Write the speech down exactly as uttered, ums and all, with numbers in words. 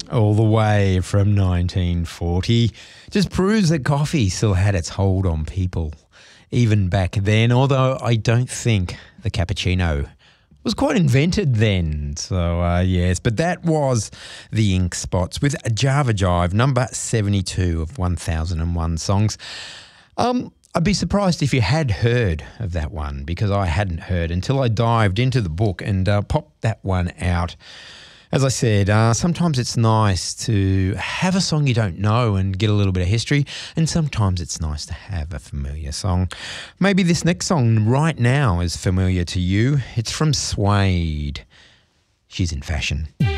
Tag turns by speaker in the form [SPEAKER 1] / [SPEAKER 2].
[SPEAKER 1] all the way from nineteen forty. Just proves that coffee still had its hold on people even back then, although I don't think the cappuccino was quite invented then. So, uh, yes, but that was the Ink Spots with Java Jive, number seventy-two of one thousand one songs. Um, I'd be surprised if you had heard of that one, because I hadn't heard until I dived into the book and uh, popped that one out. As I said, uh, sometimes it's nice to have a song you don't know and get a little bit of history, and sometimes it's nice to have a familiar song. Maybe this next song right now is familiar to you. It's from Suede. She's in Fashion.